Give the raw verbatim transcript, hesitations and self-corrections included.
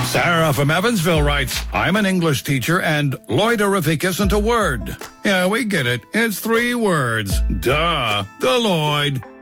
Sarah from Evansville writes, I'm an English teacher and loidorific isn't a word. Yeah, we get it. It's three words. Duh. Deloitte.